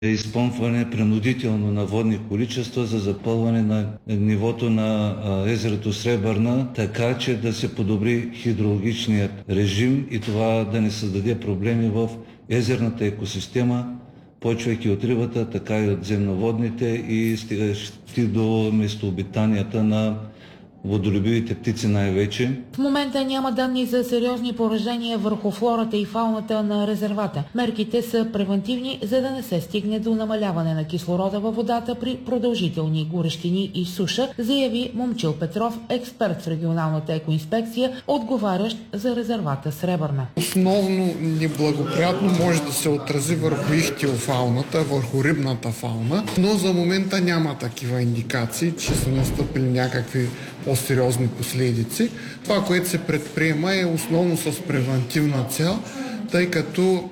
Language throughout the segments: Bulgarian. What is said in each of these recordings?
изпомпване принудително на водни количества за запълване на нивото на езерото Сребърна, така че да се подобри хидрологичният режим и това да не създаде проблеми в езерната екосистема, почвайки от рибата, така и от земноводните и стигащи до местообитанията на водолюбивите птици най-вече. В момента няма данни за сериозни поражения върху флората и фауната на резервата. Мерките са превентивни, за да не се стигне до намаляване на кислорода във водата при продължителни горещини и суша, заяви Момчил Петров, експерт в регионалната екоинспекция, отговарящ за резервата Сребърна. Основно неблагоприятно може да се отрази върху ихтиофауната, върху рибната фауна, но за момента няма такива индикации, че са настъпили някакви по-сериозни последици. Това, което се предприема, е основно с превентивна цел, тъй като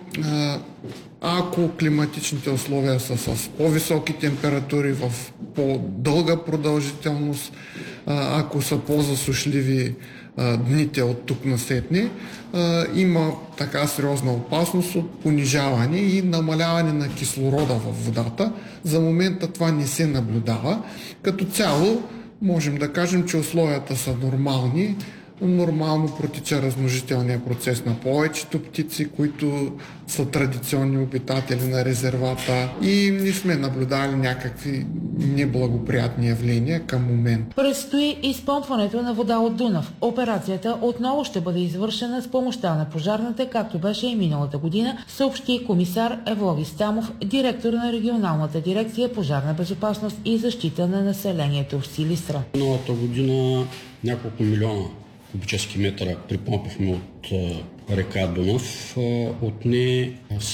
ако климатичните условия са с по-високи температури в по-дълга продължителност, ако са по-засушливи дните от тук насетне, има така сериозна опасност от понижаване и намаляване на кислорода в водата. За момента това не се наблюдава. Като цяло можем да кажем, че условията са нормални. Нормално протича размножителния процес на повечето птици, които са традиционни обитатели на резервата и не сме наблюдали някакви неблагоприятни явления към момента. Предстои изпомпването на вода от Дунав. Операцията отново ще бъде извършена с помощта на пожарната, както беше и миналата година, съобщи комисар Евлоги Стамов, директор на регионалната дирекция Пожарна безопасност и защита на населението в Силистра. Миналата година няколко милиона кубически метра припомпахме от река Дунав, отне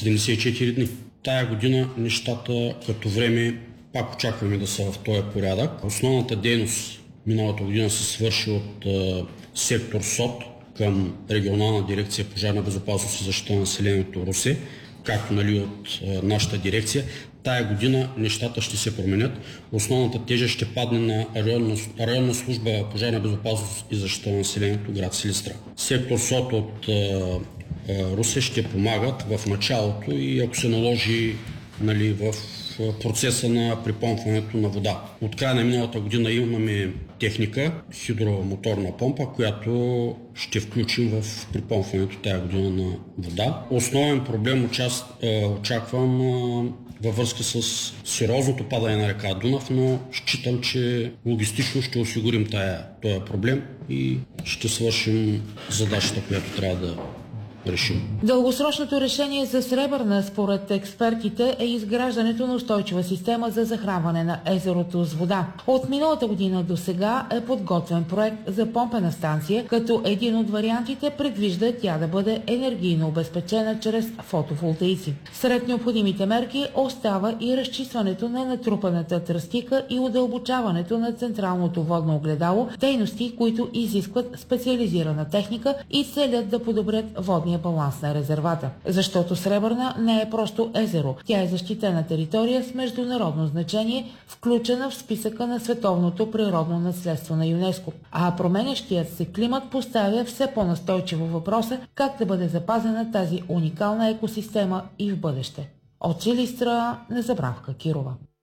74 дни. Тая година нещата като време пак очакваме да са в този порядък. Основната дейност миналата година се свърши от сектор СОТ към регионална дирекция Пожарна безопасност и защита на населението Русе, както от нашата дирекция. Тая година нещата ще се променят. Основната тежест ще падне на районна служба Пожарна безопасност и защита на населението град Силистра. Сектор СОТ от Русе ще помагат в началото и ако се наложи в процеса на припомпването на вода. От края на миналата година имаме техника, хидромоторна помпа, която ще включим в припомпването тая година на вода. Основен проблем очаквам във връзка с сериозното падане на река Дунав, но считам, че логистично ще осигурим този проблем и ще свършим задачата, която трябва да решим. Дългосрочното решение за Сребърна, според експертите, е изграждането на устойчива система за захранване на езерото с вода. От миналата година до сега е подготвен проект за помпена станция, като един от вариантите предвижда тя да бъде енергийно обезпечена чрез фотоволтаици. Сред необходимите мерки остава и разчистването на натрупаната тръстика и удълбочаването на централното водно огледало, дейности, които изискват специализирана техника и целят да подобрят водния баланс на резервата. Защото Сребърна не е просто езеро. Тя е защитена територия с международно значение, включена в списъка на Световното природно наследство на ЮНЕСКО. А променящият се климат поставя все по-настойчиво въпроса как да бъде запазена тази уникална екосистема и в бъдеще. От Силистра, Незабравка Кирова.